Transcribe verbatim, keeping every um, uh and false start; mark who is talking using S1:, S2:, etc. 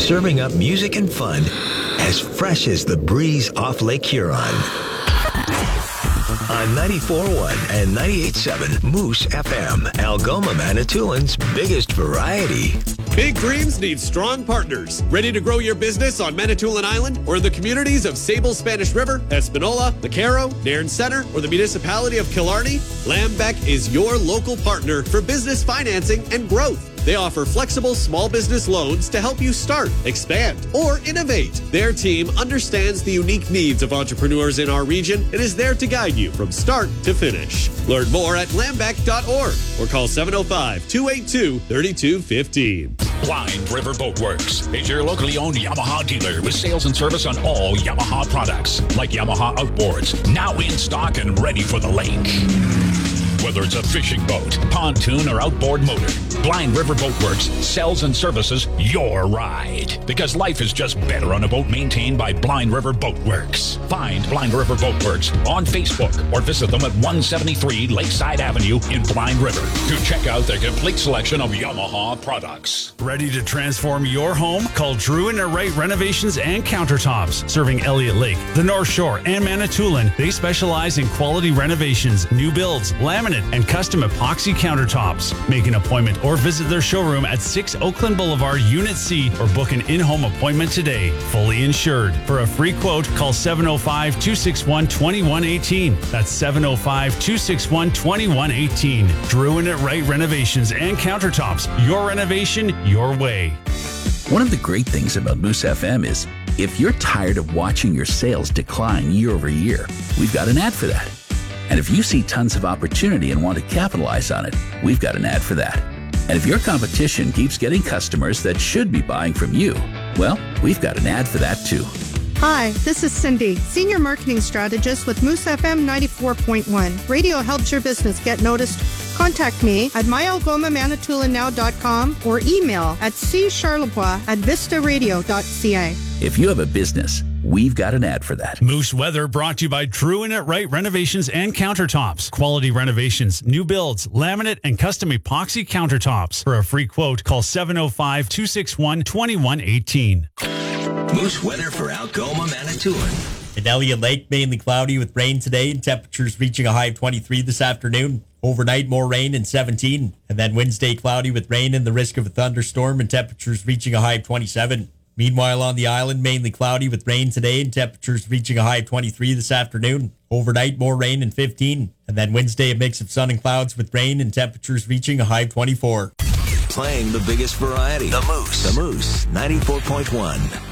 S1: serving up music and fun as fresh as the breeze off Lake Huron. On ninety-four point one and ninety-eight point seven Moose F M, Algoma Manitoulин's biggest variety.
S2: Big dreams need strong partners. Ready to grow your business on Manitoulin Island or in the communities of Sable Spanish River, Espanola, Lacaro, Nairn Center, or the municipality of Killarney? Lambeck is your local partner for business financing and growth. They offer flexible small business loans to help you start, expand, or innovate. Their team understands the unique needs of entrepreneurs in our region and is there to guide you from start to finish. Learn more at lambeck dot org or call seven oh five, two eight two, three two one five.
S3: Blind River Boatworks is your locally owned Yamaha dealer with sales and service on all Yamaha products, like Yamaha outboards, now in stock and ready for the lake. Whether it's a fishing boat, pontoon, or outboard motor, Blind River Boatworks sells and services your ride. Because life is just better on a boat maintained by Blind River Boatworks. Find Blind River Boatworks on Facebook or visit them at one seventy-three Lakeside Avenue in Blind River to check out their complete selection of Yamaha products.
S4: Ready to transform your home? Call Drew and Wright Renovations and Countertops. Serving Elliott Lake, the North Shore, and Manitoulin, they specialize in quality renovations, new builds, laminate, and custom epoxy countertops. Make an appointment or visit their showroom at six Oakland Boulevard, Unit C, or book an in-home appointment today. Fully insured. For a free quote, call seven oh five, two six one, two one one eight. That's seven oh five, two six one, two one one eight. Drew and Wright Renovations and Countertops. Your renovation, your way.
S5: One of the great things about Moose F M is if you're tired of watching your sales decline year over year, we've got an ad for that. And if you see tons of opportunity and want to capitalize on it, we've got an ad for that. And if your competition keeps getting customers that should be buying from you, well, we've got an ad for that too.
S6: Hi, this is Cindy, Senior Marketing Strategist with Moose F M ninety-four point one. Radio helps your business get noticed. Contact me at my algoma manitoulin now dot com or email at c charlebois at vista radio dot c a.
S5: If you have a business, we've got an ad for that.
S4: Moose Weather brought to you by Drew and Wright Renovations and Countertops. Quality renovations, new builds, laminate, and custom epoxy countertops. For a free quote, call seven oh five, two six one, two one one eight.
S1: Moose Weather for Algoma Manitoulin.
S7: In Elliott Lake, mainly cloudy with rain today and temperatures reaching a high of twenty-three this afternoon. Overnight, more rain and seventeen. And then Wednesday, cloudy with rain and the risk of a thunderstorm and temperatures reaching a high of twenty-seven. Meanwhile, on the island, mainly cloudy with rain today and temperatures reaching a high of twenty-three this afternoon. Overnight, more rain and fifteen. And then Wednesday, a mix of sun and clouds with rain and temperatures reaching a high of twenty-four.
S1: Playing the biggest variety. The Moose. The Moose, ninety-four point one.